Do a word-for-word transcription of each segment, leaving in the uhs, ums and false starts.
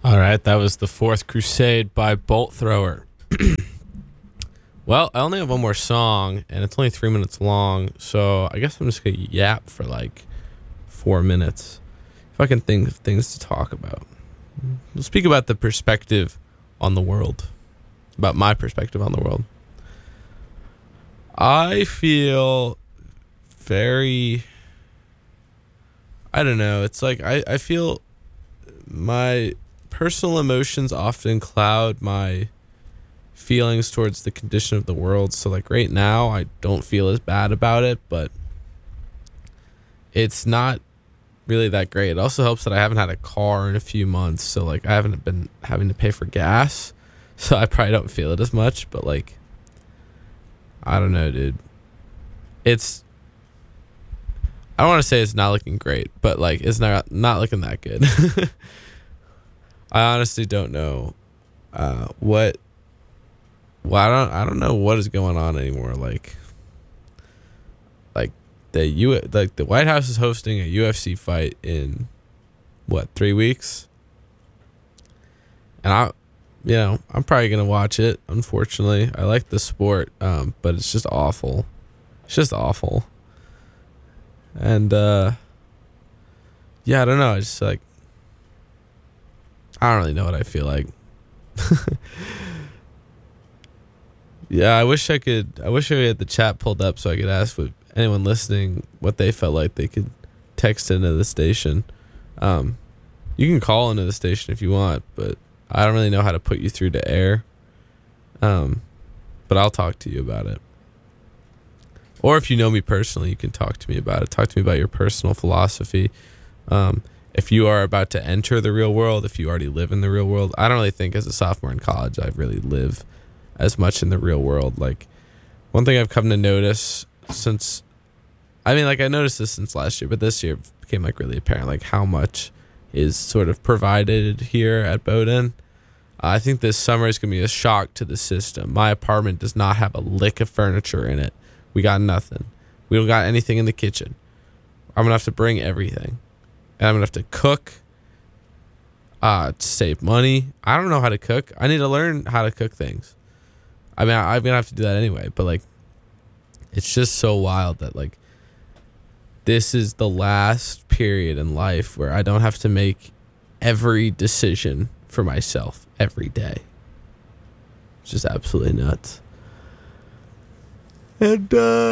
All right, that was The Fourth Crusade by Bolt Thrower. Well, I only have one more song, and it's only three minutes long, so I guess I'm just going to yap for like four minutes. If I can think of things to talk about. We'll speak about the perspective on the world, about my perspective on the world. I feel very, I don't know, it's like I, I feel my personal emotions often cloud my feelings towards the condition of the world. So like right now I don't feel as bad about it, but it's not really that great. It also helps that I haven't had a car in a few months, so like I haven't been having to pay for gas, so I probably don't feel it as much. But like, I don't know, dude, it's, I don't want to say it's not looking great, but like it's not not looking that good. I honestly don't know uh, what. Well, I don't. I don't know what is going on anymore. Like, like the U. Like the White House is hosting a U F C fight in what, three weeks, and I, you know, I'm probably gonna watch it. Unfortunately, I like the sport, um, but it's just awful. It's just awful. And uh, yeah, I don't know. It's just like, I don't really know what I feel like. Yeah, I wish I could. I wish I had the chat pulled up so I could ask what anyone listening what they felt like. They could text into the station. Um, you can call into the station if you want, but I don't really know how to put you through to air. Um, but I'll talk to you about it. Or if you know me personally, you can talk to me about it. Talk to me about your personal philosophy. Um, if you are about to enter the real world, if you already live in the real world, I don't really think as a sophomore in college I really live as much in the real world. Like, one thing I've come to notice since, I mean, like I noticed this since last year, but this year it became like really apparent, like how much is sort of provided here at Bowdoin. Uh, I think this summer is going to be a shock to the system. My apartment does not have a lick of furniture in it. We got nothing. We don't got anything in the kitchen. I'm going to have to bring everything. And I'm going to have to cook uh, to save money. I don't know how to cook. I need to learn how to cook things. I mean, I'm going to have to do that anyway, but like, it's just so wild that like, this is the last period in life where I don't have to make every decision for myself every day. It's just absolutely nuts. And, uh,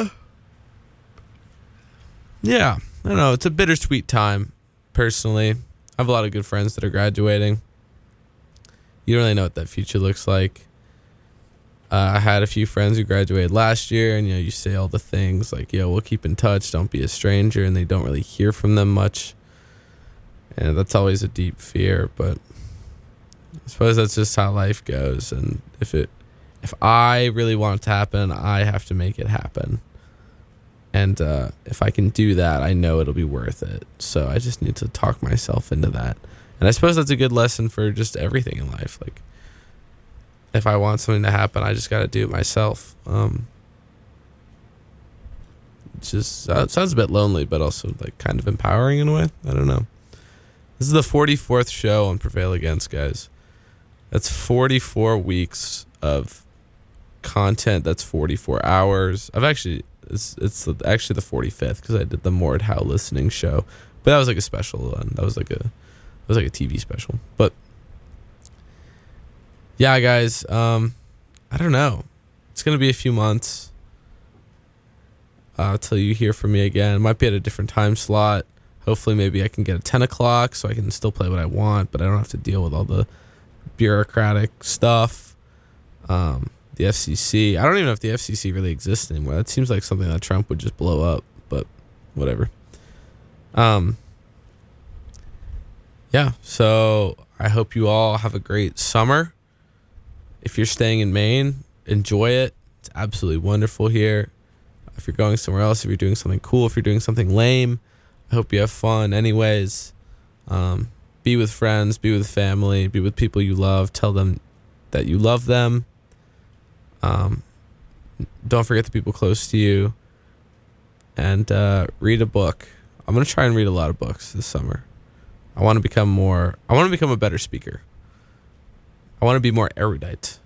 yeah, I don't know. It's a bittersweet time, personally. I have a lot of good friends that are graduating. You don't really know what that future looks like. Uh, I had a few friends who graduated last year, and you know, you say all the things like, "Yo, we'll keep in touch. Don't be a stranger," and they don't really hear from them much, and that's always a deep fear. But I suppose that's just how life goes. And if it, if I really want it to happen, I have to make it happen. And uh, if I can do that, I know it'll be worth it. So I just need to talk myself into that. And I suppose that's a good lesson for just everything in life. Like, if I want something to happen, I just got to do it myself. Um, it's just, uh, it sounds a bit lonely, but also like kind of empowering in a way. I don't know. This is the forty-fourth show on Prevail Against, guys. That's forty-four weeks of content. That's forty-four hours. I've actually, it's it's actually the forty-fifth because I did the Mord Howe listening show, but that was like a special one. That was like a, that was like a T V special. But yeah, guys, um, I don't know. It's going to be a few months uh, till you hear from me again. It might be at a different time slot. Hopefully, maybe I can get a ten o'clock so I can still play what I want, but I don't have to deal with all the bureaucratic stuff. Um, the F C C. I don't even know if the F C C really exists anymore. That seems like something that Trump would just blow up, but whatever. Um, yeah, so I hope you all have a great summer. If you're staying in Maine, enjoy it. It's absolutely wonderful here. If you're going somewhere else, if you're doing something cool, if you're doing something lame, I hope you have fun anyways. Um, be with friends, be with family, be with people you love. Tell them that you love them. Um, don't forget the people close to you. And uh, read a book. I'm going to try and read a lot of books this summer. I want to become more, I want to become a better speaker. I want to be more erudite.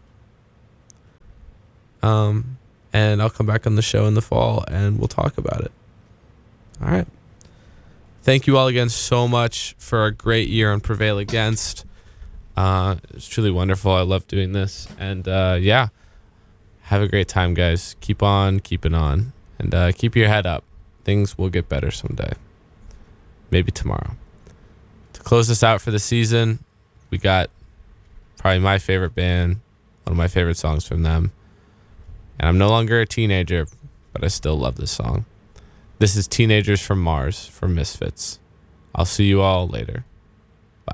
Um, and I'll come back on the show in the fall and we'll talk about it. All right. Thank you all again so much for a great year on Prevail Against. Uh, it's truly wonderful. I love doing this. And uh, yeah, have a great time, guys. Keep on keeping on. And uh, keep your head up. Things will get better someday. Maybe tomorrow. To close this out for the season, we got probably my favorite band, one of my favorite songs from them. And I'm no longer a teenager, but I still love this song. This is Teenagers from Mars from Misfits. I'll see you all later.